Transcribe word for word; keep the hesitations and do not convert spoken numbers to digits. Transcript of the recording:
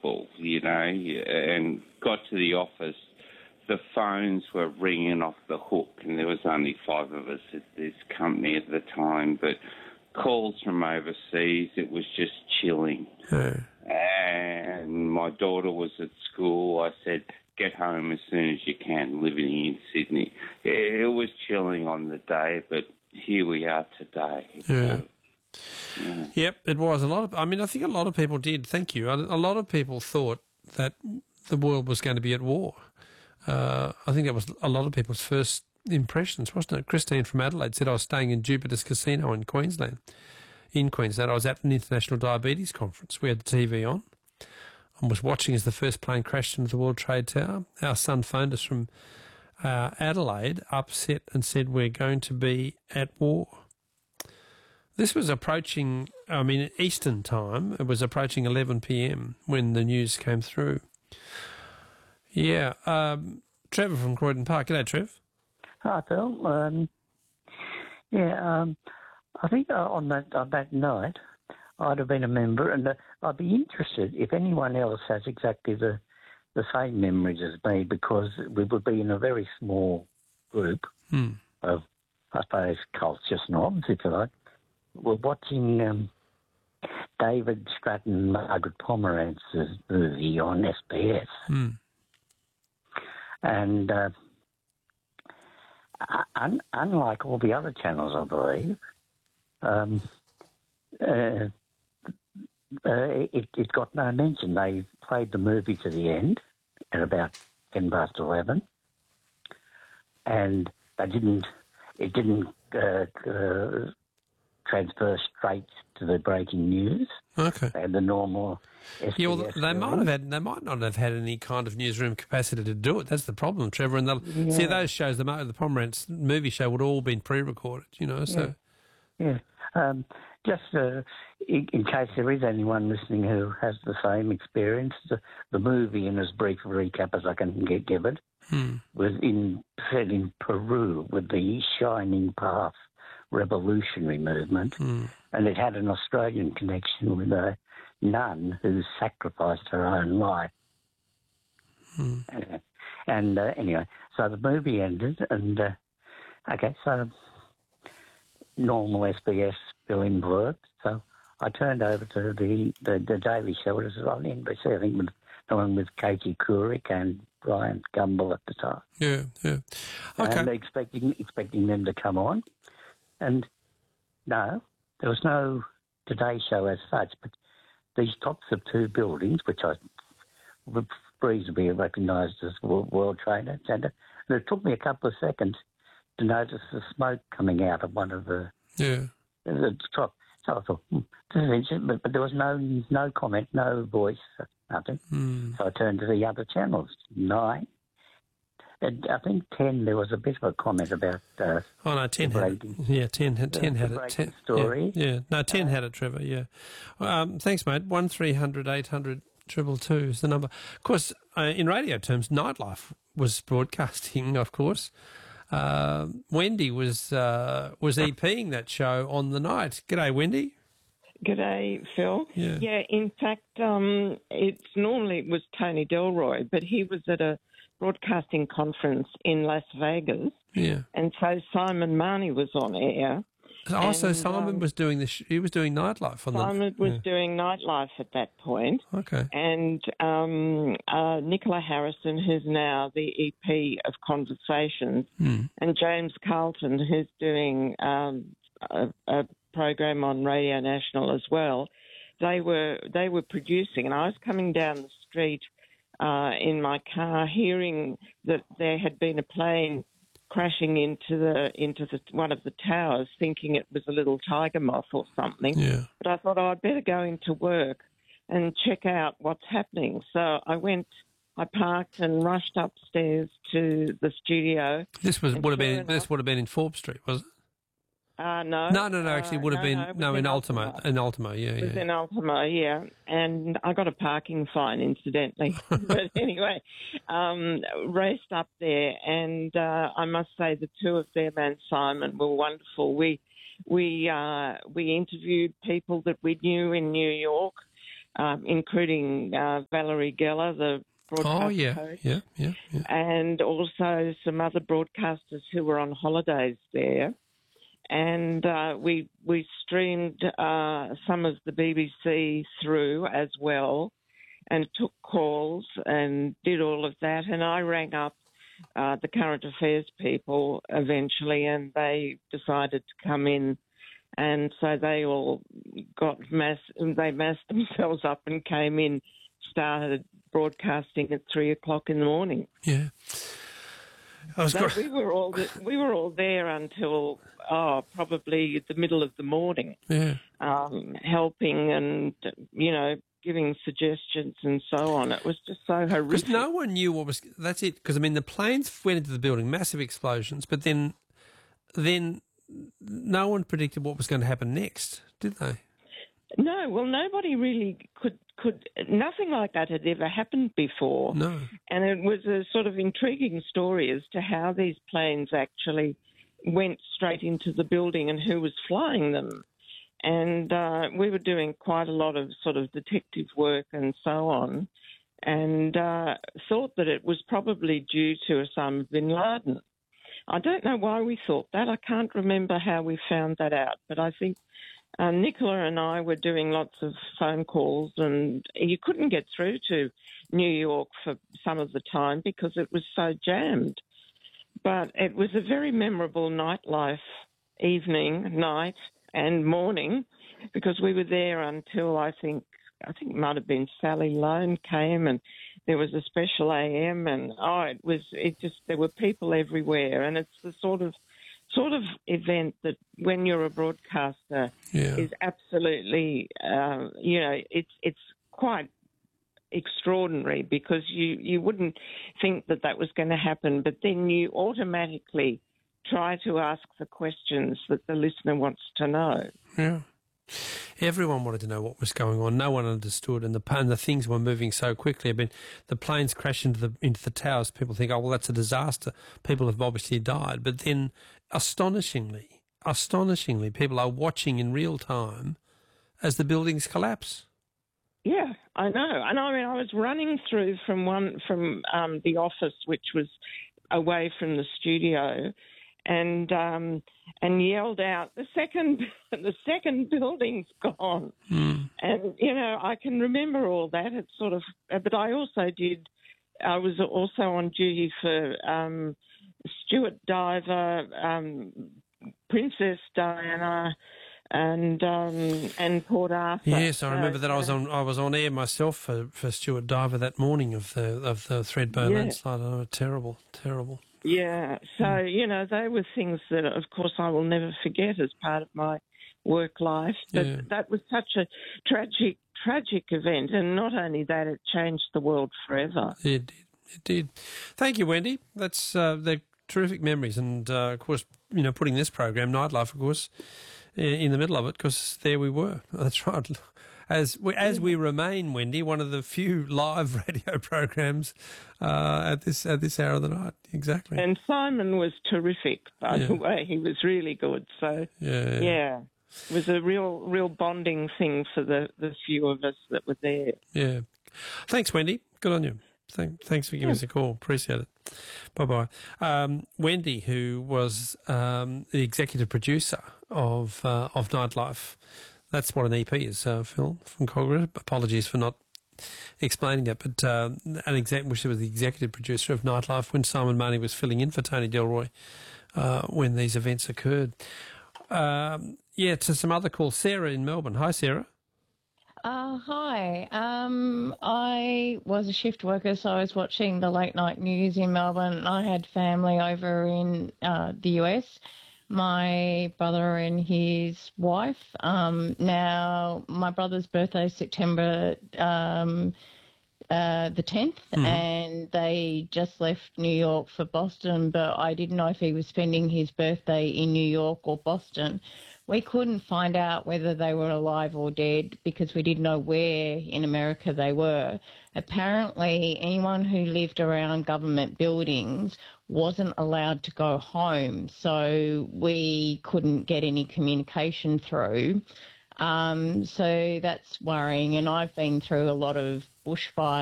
unbelievable, you know, and got to the office. The phones were ringing off the hook, and there was only five of us at this company at the time, but calls from overseas, it was just chilling. Yeah. And my daughter was at school. I said, get home as soon as you can, living in Sydney. It was chilling on the day, but here we are today. Yeah. So, yeah. Yep, it was. A lot of, I mean, I think a lot of people did, thank you. A, a lot of people thought that the world was going to be at war. Uh, I think that was a lot of people's first impressions, wasn't it? Christine from Adelaide said, I was staying in Jupiter's Casino in Queensland. In Queensland, I was at an international diabetes conference. We had the T V on and was watching as the first plane crashed into the World Trade Tower. Our son phoned us from uh, Adelaide, upset, and said, we're going to be at war. This was approaching, I mean, Eastern time. It was approaching eleven p.m. when the news came through. Yeah. Um, Trevor from Croydon Park. G'day, Trev. Hi, Phil. Um, yeah, um, I think uh, on that on that night, I'd have been a member, and uh, I'd be interested if anyone else has exactly the the same memories as me, because we would be in a very small group hmm. of, I suppose, culture snobs, if you like. We're watching um, David Stratton and Margaret Pomerantz's movie on S B S. Hmm. And uh, un- unlike all the other channels, I believe, um, uh, uh, it, it got no mention. They played the movie to the end at about ten past eleven, and they didn't. It didn't uh, uh, transfer straight to the breaking news. Okay. They had the normal S B S. Yeah, well, they might have had. They might not have had any kind of newsroom capacity to do it. That's the problem, Trevor. And yeah. see those shows, the the Pomerantz movie show would have all been pre-recorded. You know, so yeah. yeah. Um, just uh, in, in case there is anyone listening who has the same experience, the, the movie, in as brief a recap as I can get, give it, hmm. was in set in Peru with the Shining Path revolutionary movement, hmm. and it had an Australian connection with a nun who sacrificed her own life. Hmm. Uh, and uh, anyway, so the movie ended, and uh, okay, so normal S B S fill-in worked. So I turned over to the, the, the Daily Show. It was on N B C, I think, with the one with Katie Couric and Brian Gumbel at the time. Yeah, yeah. Okay. And expecting expecting them to come on. And no, there was no Today Show as such, but these tops of two buildings, which I would reasonably recognised as World, World Trade Centre, and it took me a couple of seconds to notice the smoke coming out of one of the, yeah. the top. So I thought, hmm, this is interesting, but, but there was no no comment, no voice, nothing. Hmm. So I turned to the other channels, nine. And I think ten, there was a bit of a comment about... Uh, oh, no, ten had it. Yeah, ten, had, ten had it. ten, story. Yeah, yeah. No, ten uh, had it, Trevor, yeah. Um, thanks, mate. one three hundred eight hundred two two two is the number. Of course, uh, in radio terms, Nightlife was broadcasting, of course. Uh, Wendy was uh, was EPing that show on the night. G'day, Wendy. G'day, Phil. Yeah. Yeah, in fact, um, it's normally it was Tony Delroy, but he was at a broadcasting conference in Las Vegas. Yeah. And so Simon Marnie was on air. Oh, and, so Simon um, was doing the sh- he was doing Nightlife on Simon the... was yeah. doing Nightlife at that point. Okay. And um, uh, Nicola Harrison, who's now the E P of Conversations, mm. and James Carlton, who's doing um, a, a program on Radio National as well, they were they were producing, and I was coming down the street uh, in my car, hearing that there had been a plane crashing into the into the, one of the towers, thinking it was a little tiger moth or something. Yeah. But I thought, oh, I'd better go into work and check out what's happening. So I went, I parked and rushed upstairs to the studio. This was would have been enough, this would have been in Forbes Street, was it? Uh, no. No, no, no. Actually, it would have uh, been no, no, no in in Ultimo, Ultimo. in Ultimo, yeah, It was yeah. in Ultimo, yeah, and I got a parking fine, incidentally. But anyway, um, raced up there, and uh, I must say the two of them and Simon were wonderful. We we uh, we interviewed people that we knew in New York, um, including uh, Valerie Geller, the broadcast Oh, yeah, coach, yeah, yeah, yeah. and also some other broadcasters who were on holidays there. And uh, we we streamed uh, some of the B B C through as well, and took calls and did all of that. And I rang up uh, the current affairs people eventually, and they decided to come in. And so they all got mass. They massed themselves up and came in, started broadcasting at three o'clock in the morning. Yeah. I was So gr- we were all we were all there until oh probably the middle of the morning, yeah. um, helping and you know giving suggestions and so on. It was just so horrific. Because no one knew what was. That's it. Because I mean, the planes went into the building, massive explosions, but then, then no one predicted what was going to happen next, did they? No, well, nobody really could could. Nothing like that had ever happened before. No. And it was a sort of intriguing story as to how these planes actually went straight into the building and who was flying them. And uh, we were doing quite a lot of sort of detective work and so on, and uh, thought that it was probably due to Osama bin Laden. I don't know why we thought that. I can't remember how we found that out, but I think uh, Nicola and I were doing lots of phone calls, and you couldn't get through to New York for some of the time because it was so jammed. But it was a very memorable nightlife, evening, night, and morning, because we were there until I think I think it might have been Sally Lone came, and there was a special A M, and oh, it was it just there were people everywhere, and it's the sort of sort of event that when you're a broadcaster Yeah. is absolutely uh, you know it's it's quite extraordinary, because you you wouldn't think that that was going to happen, but then you automatically try to ask the questions that the listener wants to know. Yeah. Everyone wanted to know what was going on. No one understood, and the and the things were moving so quickly. I mean, the planes crashed into the into the towers. People think, oh well, that's a disaster. People have obviously died, but then, astonishingly, astonishingly, people are watching in real time as the buildings collapse. Yeah, I know. And I mean, I was running through from one from um, the office, which was away from the studio, and um, and yelled out, "The second, the second building's gone." Mm. And you know, I can remember all that. It's sort of, but I also did. I was also on duty for um, Stuart Diver, um, Princess Diana, and um, and Port Arthur. Yes, I remember So, that. I was uh, on I was on air myself for, for Stuart Diver that morning of the of the Threadbow Yeah. landslide. Oh, terrible, terrible. Yeah, so, you know, they were things that, of course, I will never forget as part of my work life. But Yeah. that was such a tragic, tragic event. And not only that, it changed the world forever. It did. It did. Thank you, Wendy. That's uh, they're terrific memories, and uh, of course, you know, putting this program, Nightlife, of course, i- in the middle of it, because there we were. That's right. As we, as we remain, Wendy, one of the few live radio programs uh, at this at this hour of the night. Exactly. And Simon was terrific, by Yeah. the way. He was really good. So, yeah. yeah, it was a real, real bonding thing for the, the few of us that were there. Yeah. Thanks, Wendy. Good on you. Thank, thanks for giving us a call. Appreciate it. Bye-bye. Um, Wendy, who was um, the executive producer of uh, of Nightlife. That's what an E P is, uh, Phil, from Congress. Apologies for not explaining that, but uh, an exec, which was the executive producer of Nightlife when Simon Marnie was filling in for Tony Delroy uh, when these events occurred. Um, yeah, to some other calls. Sarah in Melbourne. Hi, Sarah. Uh, hi. Um, I was a shift worker, so I was watching the late night news in Melbourne. I had family over in uh, the U S, my brother and his wife. Um, now, my brother's birthday is September um, uh, the tenth, Mhm. and they just left New York for Boston, but I didn't know if he was spending his birthday in New York or Boston. We couldn't find out whether they were alive or dead because we didn't know where in America they were. Apparently, anyone who lived around government buildings wasn't allowed to go home, so we couldn't get any communication through. Um, so that's worrying. And I've been through a lot of bushfires